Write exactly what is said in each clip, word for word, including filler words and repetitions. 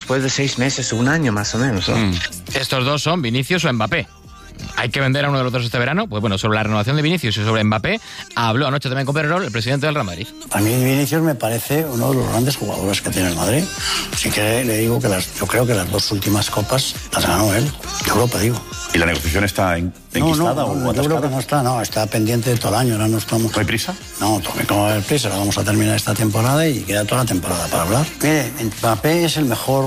después de seis meses, un año más o menos, ¿no? Mm. Estos dos son Vinicius o Mbappé. ¿Hay que vender a uno de los dos este verano? Pues bueno, sobre la renovación de Vinicius y sobre Mbappé habló anoche también con Pedrerol, el presidente del Real Madrid. A mí Vinicius me parece uno de los grandes jugadores que tiene el Madrid. Así que le digo que las, yo creo que las dos últimas copas las ganó él, de Europa, digo. ¿Y la negociación está en, enquistada no, no, o yo creo que no está, no, está pendiente todo el año, ahora no estamos... ¿No hay prisa? No, no hay prisa, vamos a terminar esta temporada y queda toda la temporada para hablar. Mire, Mbappé es el mejor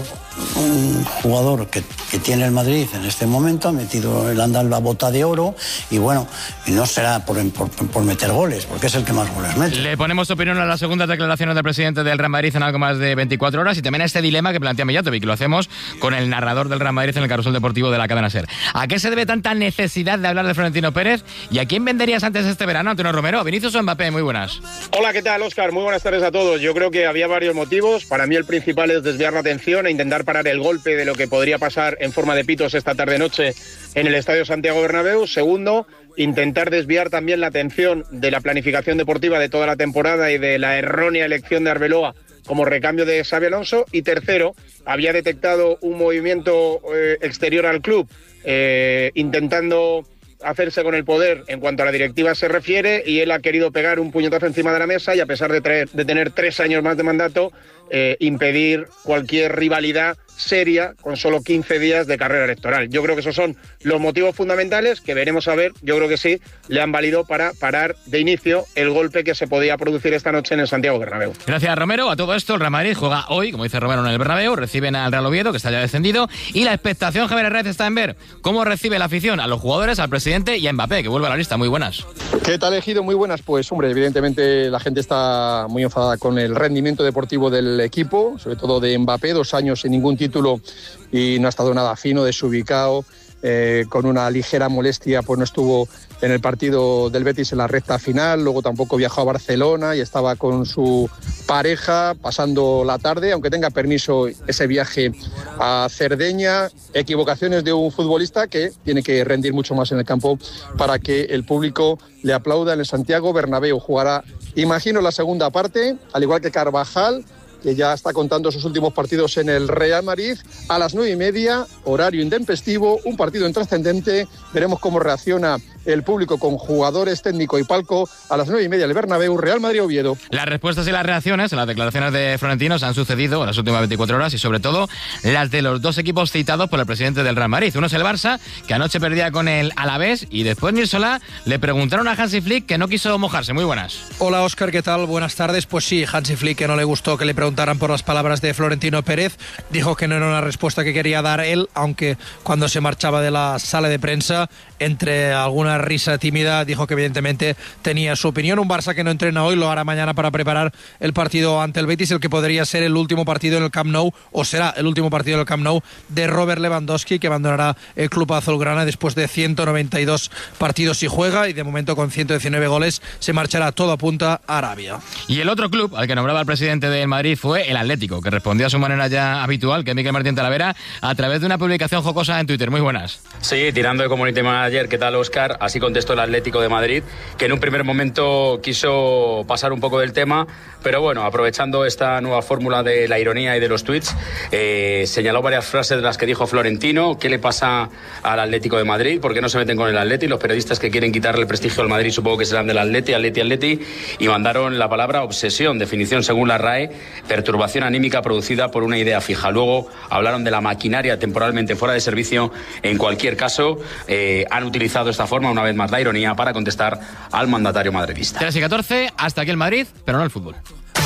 un jugador que, que tiene el Madrid en este momento, ha metido el anda en la bota de oro y bueno, no será por, por, por meter goles, porque es el que más goles mete. Le ponemos opinión a las segundas declaraciones del presidente del Real Madrid en algo más de veinticuatro horas y también a este dilema que plantea Mijatovic, que lo hacemos con el narrador del Real Madrid en el carrusel deportivo de la cadena SER. ¿A qué se debe tanta necesidad de hablar de Florentino Pérez? ¿Y a quién venderías antes este verano, Antonio Romero? ¿Vinicius o Mbappé? Muy buenas. Hola, ¿qué tal, Óscar? Muy buenas tardes a todos. Yo creo que había varios motivos. Para mí el principal es desviar la atención e intentar parar el golpe de lo que podría pasar en forma de pitos esta tarde-noche en el Estadio Santiago Bernabéu. Segundo, intentar desviar también la atención de la planificación deportiva de toda la temporada y de la errónea elección de Arbeloa como recambio de Xabi Alonso. Y tercero, había detectado un movimiento eh, exterior al club eh, intentando hacerse con el poder en cuanto a la directiva se refiere, y él ha querido pegar un puñetazo encima de la mesa y, a pesar de, traer, de tener tres años más de mandato, eh, impedir cualquier rivalidad seria con solo quince días de carrera electoral. Yo creo que esos son los motivos fundamentales que veremos a ver. Yo creo que sí, le han valido para parar de inicio el golpe que se podía producir esta noche en el Santiago Bernabéu. Gracias, Romero. A todo esto, el Real Madrid juega hoy, como dice Romero, en el Bernabéu. Reciben al Real Oviedo, que está ya descendido, y la expectación, Javier Herrera, está en ver cómo recibe la afición a los jugadores, al presidente y a Mbappé, que vuelve a la lista. Muy buenas. ¿Qué tal, Ejido? Muy buenas. Pues, hombre, evidentemente la gente está muy enfadada con el rendimiento deportivo del equipo, sobre todo de Mbappé, dos años sin ningún título y no ha estado nada fino, desubicado, eh, con una ligera molestia, pues no estuvo en el partido del Betis en la recta final, luego tampoco viajó a Barcelona y estaba con su pareja pasando la tarde, aunque tenga permiso ese viaje a Cerdeña. Equivocaciones de un futbolista que tiene que rendir mucho más en el campo para que el público le aplauda en el Santiago Bernabéu. Jugará, imagino, la segunda parte, al igual que Carvajal, que ya está contando sus últimos partidos en el Real Madrid, a las nueve y media, horario intempestivo, un partido intrascendente. Veremos cómo reacciona el público con jugadores, técnico y palco a las nueve y media del Bernabéu, Real Madrid-Oviedo. Las respuestas y las reacciones en las declaraciones de Florentino se han sucedido en las últimas veinticuatro horas y, sobre todo, las de los dos equipos citados por el presidente del Real Madrid. Uno es el Barça, que anoche perdía con el Alavés, y después Nils Solá le preguntaron a Hansi Flick, que no quiso mojarse. Muy buenas. Hola, Óscar, ¿qué tal? Buenas tardes. Pues sí, Hansi Flick, que no le gustó que le preguntaran por las palabras de Florentino Pérez, dijo que no era una respuesta que quería dar él, aunque cuando se marchaba de la sala de prensa, entre alguna risa tímida, dijo que evidentemente tenía su opinión. Un Barça que no entrena hoy, lo hará mañana para preparar el partido ante el Betis, el que podría ser el último partido en el Camp Nou, o será el último partido en el Camp Nou de Robert Lewandowski, que abandonará el club azulgrana después de ciento noventa y dos partidos y juega, y de momento con ciento diecinueve goles se marchará, todo apunta a Arabia. Y el otro club al que nombraba el presidente del Madrid fue el Atlético, que respondió a su manera ya habitual, que es Miquel Martín Talavera, a través de una publicación jocosa en Twitter. Muy buenas. Sí, tirando de community manager. ¿Qué tal, Óscar? Así contestó el Atlético de Madrid, que en un primer momento quiso pasar un poco del tema, pero bueno, aprovechando esta nueva fórmula de la ironía y de los tweets, eh, señaló varias frases de las que dijo Florentino. ¿Qué le pasa al Atlético de Madrid? ¿Por qué no se meten con el Atleti? Los periodistas que quieren quitarle el prestigio al Madrid supongo que serán del Atleti, Atleti, Atleti, y mandaron la palabra obsesión, definición según la RAE, perturbación anímica producida por una idea fija. Luego hablaron de la maquinaria temporalmente fuera de servicio. En cualquier caso, eh, han utilizado esta forma, una vez más, la ironía para contestar al mandatario madridista. tres y catorce, hasta aquí el Madrid, pero no el fútbol.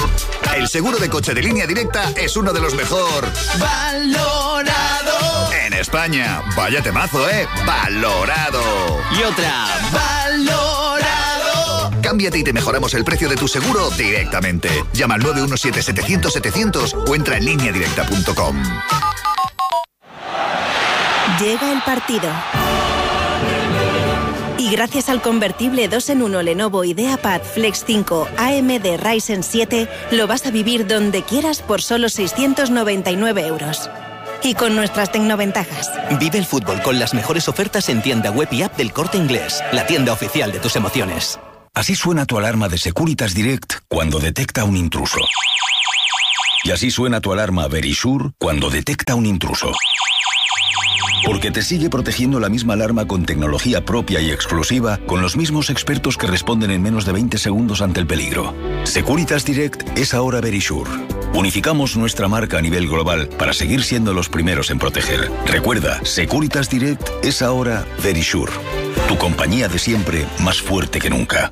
El seguro de coche de Línea Directa es uno de los mejor valorado en España. Vaya temazo, ¿eh? Valorado. Y otra, valorado. Cámbiate y te mejoramos el precio de tu seguro directamente. Llama al nueve uno siete, setecientos, setecientos o entra en línea directa punto com. Llega el partido. Y gracias al convertible dos en uno Lenovo IdeaPad Flex cinco A M D Ryzen siete, lo vas a vivir donde quieras por solo seiscientos noventa y nueve euros. Y con nuestras tecnoventajas. Vive el fútbol con las mejores ofertas en tienda web y app del Corte Inglés, la tienda oficial de tus emociones. Así suena tu alarma de Securitas Direct cuando detecta un intruso. Y así suena tu alarma Verisure cuando detecta un intruso. Porque te sigue protegiendo la misma alarma con tecnología propia y exclusiva, con los mismos expertos que responden en menos de veinte segundos ante el peligro. Securitas Direct es ahora Verisure. Unificamos nuestra marca a nivel global para seguir siendo los primeros en proteger. Recuerda, Securitas Direct es ahora Verisure. Tu compañía de siempre, más fuerte que nunca.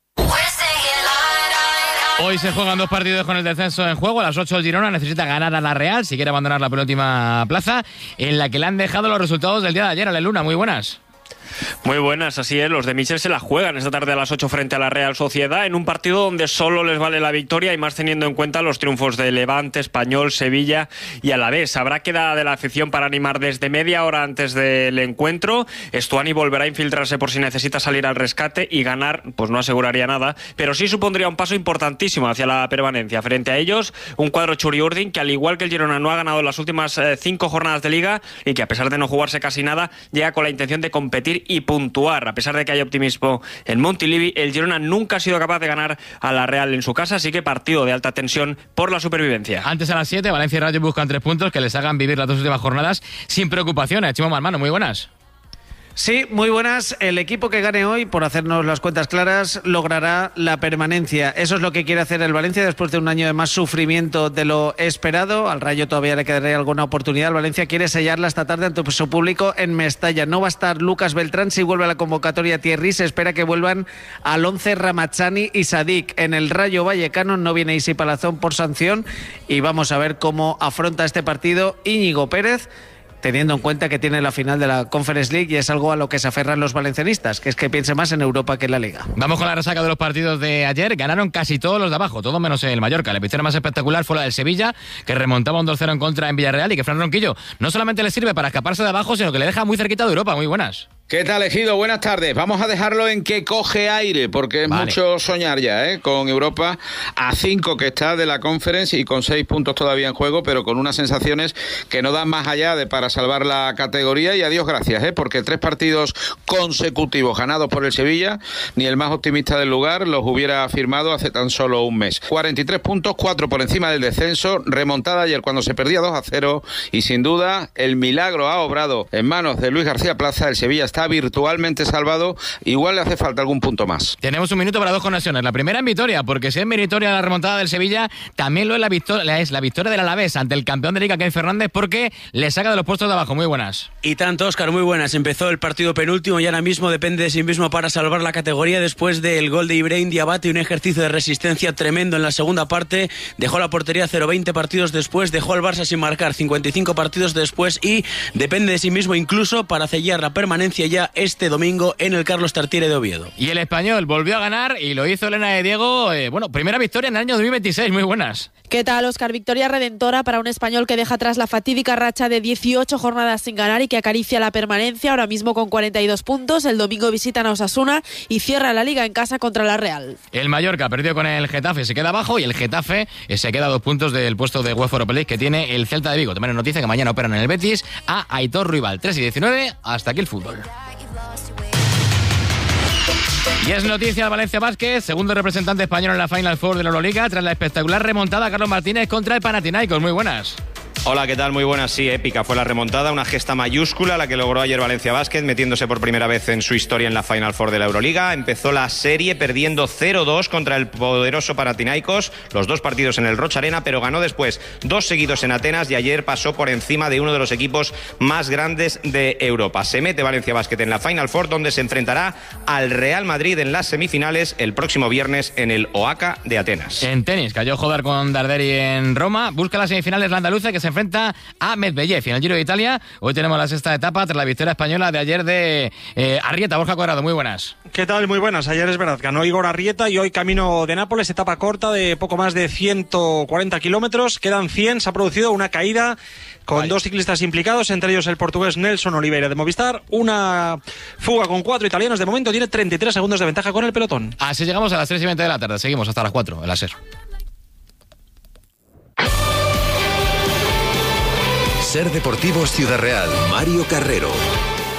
Hoy se juegan dos partidos con el descenso en juego. A las ocho el Girona necesita ganar a la Real si quiere abandonar la penúltima plaza, en la que le han dejado los resultados del día de ayer. Ale Luna, muy buenas. Muy buenas, así es, los de Michel se la juegan esta tarde a las ocho frente a la Real Sociedad en un partido donde solo les vale la victoria y más teniendo en cuenta los triunfos de Levante, Español, Sevilla y Alavés. Habrá quedada de la afición para animar desde media hora antes del encuentro. Estuani volverá a infiltrarse por si necesita salir al rescate y ganar, pues no aseguraría nada, pero sí supondría un paso importantísimo hacia la permanencia. Frente a ellos, un cuadro Churiurdin que al igual que el Girona no ha ganado las últimas eh, cinco jornadas de Liga y que a pesar de no jugarse casi nada, llega con la intención de competir y puntuar. A pesar de que hay optimismo en Montilivi, el Girona nunca ha sido capaz de ganar a la Real en su casa, así que partido de alta tensión por la supervivencia. Antes a las siete, Valencia y Rayo buscan tres puntos que les hagan vivir las dos últimas jornadas sin preocupaciones. Chimo Marmano, muy buenas. Sí, muy buenas. El equipo que gane hoy, por hacernos las cuentas claras, logrará la permanencia. Eso es lo que quiere hacer el Valencia después de un año de más sufrimiento de lo esperado. Al Rayo todavía le quedaría alguna oportunidad. El Valencia quiere sellarla esta tarde ante su público en Mestalla. No va a estar Lucas Beltrán si vuelve a la convocatoria Thierry. Se espera que vuelvan al once Ramazzani y Sadik. En el Rayo Vallecano no viene Isi Palazón por sanción y vamos a ver cómo afronta este partido Íñigo Pérez, teniendo en cuenta que tiene la final de la Conference League y es algo a lo que se aferran los valencianistas, que es que piense más en Europa que en la Liga. Vamos con la resaca de los partidos de ayer. Ganaron casi todos los de abajo, todo menos el Mallorca. La victoria más espectacular fue la del Sevilla, que remontaba un dos cero en contra en Villarreal y que Fran Ronquillo no solamente le sirve para escaparse de abajo, sino que le deja muy cerquita de Europa. Muy buenas. ¿Qué tal, Ejido? Buenas tardes. Vamos a dejarlo en que coge aire, porque es vale. mucho soñar ya, ¿eh? Con Europa a cinco que está de la Conference y con seis puntos todavía en juego, pero con unas sensaciones que no dan más allá de para salvar la categoría. Y a Dios gracias, ¿eh? Porque tres partidos consecutivos ganados por el Sevilla, ni el más optimista del lugar los hubiera firmado hace tan solo un mes. cuarenta y tres puntos, cuatro por encima del descenso, remontada ayer cuando se perdía dos a cero y sin duda el milagro ha obrado en manos de Luis García Plaza. El Sevilla está virtualmente salvado, igual le hace falta algún punto más. Tenemos un minuto para dos conexiones. La primera en Vitoria, porque si es meritoria la remontada del Sevilla, también lo es la victoria, es la victoria del Alavés ante el campeón de Liga, Ken Fernández, porque le saca de los puestos de abajo. Muy buenas. Y tanto, Óscar, muy buenas. Empezó el partido penúltimo y ahora mismo depende de sí mismo para salvar la categoría después del gol de Ibrahim Diabate y un ejercicio de resistencia tremendo en la segunda parte. Dejó la portería cero veinte partidos después, dejó al Barça sin marcar cincuenta y cinco partidos después y depende de sí mismo incluso para sellar la permanencia ya este domingo en el Carlos Tartiere de Oviedo. Y el Español volvió a ganar y lo hizo Elena de Diego. Eh, bueno, primera victoria en el año dos mil veintiséis. Muy buenas. ¿Qué tal, Óscar? Victoria redentora para un Español que deja atrás la fatídica racha de dieciocho jornadas sin ganar y que acaricia la permanencia ahora mismo con cuarenta y dos puntos. El domingo visitan a Osasuna y cierra la Liga en casa contra la Real. El Mallorca perdió con el Getafe, se queda abajo y el Getafe eh, se queda a dos puntos del puesto de UEFA Europa League que tiene el Celta de Vigo. También noticia que mañana operan en el Betis a Aitor Ruibal. tres y diecinueve, hasta aquí el fútbol. Y es noticia el Valencia Basket, segundo representante español en la Final Four de la Euroliga, tras la espectacular remontada a Carlos Martínez contra el Panathinaikos. Muy buenas. Hola, ¿qué tal? Muy buenas. Sí, épica fue la remontada, una gesta mayúscula la que logró ayer Valencia Basket, metiéndose por primera vez en su historia en la Final Four de la Euroliga. Empezó la serie perdiendo cero dos contra el poderoso Panathinaikos, los dos partidos en el Rocha Arena, pero ganó después dos seguidos en Atenas y ayer pasó por encima de uno de los equipos más grandes de Europa. Se mete Valencia Basket en la Final Four, donde se enfrentará al Real Madrid en las semifinales el próximo viernes en el Oaca de Atenas. En tenis, cayó Jodar con Darderi en Roma, busca las semifinales la andaluza que se enfrenta a Medvedev en el Giro de Italia. Hoy tenemos la sexta etapa tras la victoria española de ayer de eh, Arrieta. Borja Cuadrado, muy buenas. ¿Qué tal? Muy buenas. Ayer es verdad, ganó Igor Arrieta y hoy camino de Nápoles, etapa corta de poco más de ciento cuarenta kilómetros. Quedan cien, se ha producido una caída con Vaya. dos ciclistas implicados, entre ellos el portugués Nelson Oliveira de Movistar. Una fuga con cuatro italianos. De momento tiene treinta y tres segundos de ventaja con el pelotón. Así llegamos a las tres y veinte de la tarde. Seguimos hasta las cuatro en la SER. SER Deportivos Ciudad Real, Mario Carrero.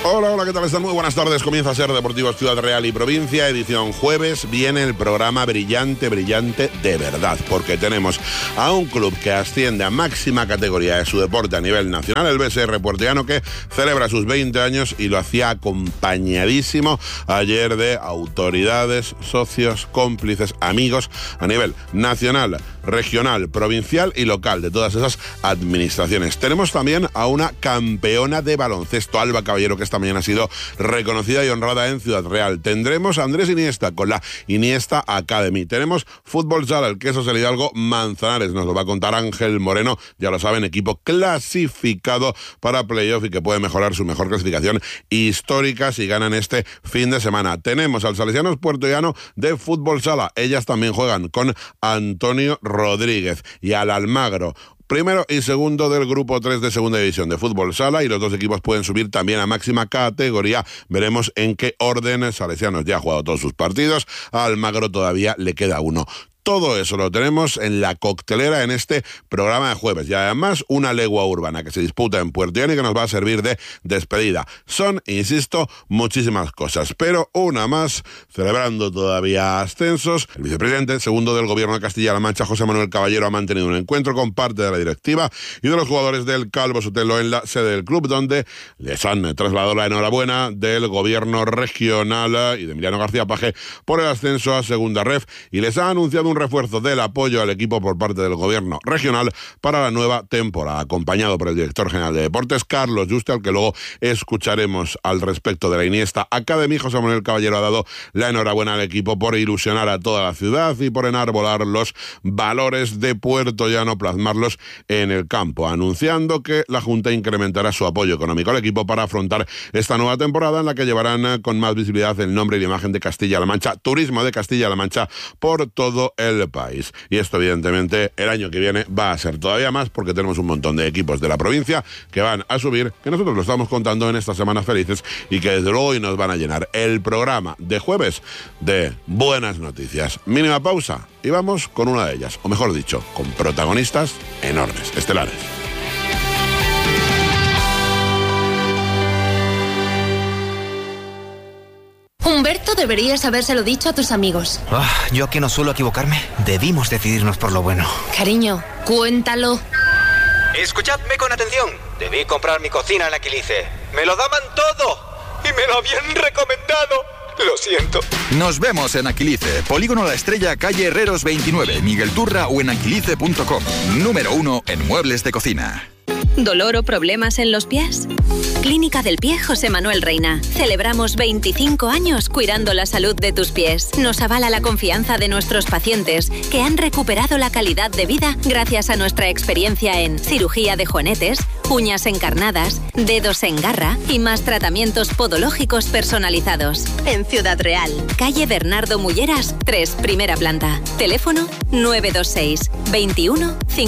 Hola, hola, ¿qué tal están? Muy buenas tardes. Comienza Ser Deportivos Ciudad Real y Provincia, edición jueves. Viene el programa brillante, brillante de verdad, porque tenemos a un club que asciende a máxima categoría de su deporte a nivel nacional, el B S R Puertollano, que celebra sus veinte años y lo hacía acompañadísimo ayer de autoridades, socios, cómplices, amigos a nivel nacional, regional, provincial y local de todas esas administraciones. Tenemos también a una campeona de baloncesto, Alba Caballero, que esta mañana ha sido reconocida y honrada en Ciudad Real. Tendremos a Andrés Iniesta con la Iniesta Academy. Tenemos fútbol sala, el Queso San Hidalgo Manzanares, nos lo va a contar Ángel Moreno, ya lo saben, equipo clasificado para playoff y que puede mejorar su mejor clasificación histórica si ganan este fin de semana. Tenemos al Salesianos Puertollano de fútbol sala, ellas también juegan con Antonio Rodríguez, y al Almagro, primero y segundo del grupo tres de segunda división de fútbol sala, y los dos equipos pueden subir también a máxima categoría. Veremos en qué orden. Salesianos ya ha jugado todos sus partidos, a Almagro todavía le queda uno. Todo eso lo tenemos en la coctelera en este programa de jueves. Y además una legua urbana que se disputa en Puertollano y que nos va a servir de despedida. Son, insisto, muchísimas cosas, pero una más, celebrando todavía ascensos. El vicepresidente segundo del Gobierno de Castilla-La Mancha, José Manuel Caballero, ha mantenido un encuentro con parte de la directiva y de los jugadores del Calvo Sotelo en la sede del club, donde les han trasladado la enhorabuena del Gobierno regional y de Emiliano García Paje por el ascenso a Segunda Ref, y les ha anunciado un un refuerzo del apoyo al equipo por parte del gobierno regional para la nueva temporada, acompañado por el director general de deportes, Carlos Juste, al que luego escucharemos al respecto de la Iniesta Academy. José Manuel Caballero ha dado la enhorabuena al equipo por ilusionar a toda la ciudad y por enarbolar los valores de Puertollano, plasmarlos en el campo, anunciando que la Junta incrementará su apoyo económico al equipo para afrontar esta nueva temporada, en la que llevarán con más visibilidad el nombre y la imagen de Castilla-La Mancha, turismo de Castilla-La Mancha por todo el el país. Y esto, evidentemente, el año que viene va a ser todavía más, porque tenemos un montón de equipos de la provincia que van a subir, que nosotros lo estamos contando en estas semanas felices y que desde luego hoy nos van a llenar el programa de jueves de buenas noticias. Mínima pausa y vamos con una de ellas, o mejor dicho, con protagonistas enormes, estelares. Humberto, deberías habérselo dicho a tus amigos. Oh, yo que no suelo equivocarme, debimos decidirnos por lo bueno. Cariño, cuéntalo. Escuchadme con atención. Debí comprar mi cocina en Aquilice. Me lo daban todo y me lo habían recomendado. Lo siento. Nos vemos en Aquilice, Polígono La Estrella, calle Herreros veintinueve, Miguel Turra, o en aquilice punto com. Número uno en muebles de cocina. ¿Dolor o problemas en los pies? Clínica del Pie José Manuel Reina. Celebramos veinticinco años cuidando la salud de tus pies. Nos avala la confianza de nuestros pacientes, que han recuperado la calidad de vida gracias a nuestra experiencia en cirugía de juanetes, uñas encarnadas, dedos en garra y más tratamientos podológicos personalizados. En Ciudad Real, calle Bernardo Mulleras, tres, primera planta. Teléfono nueve dos seis, veintiuno, cincuenta.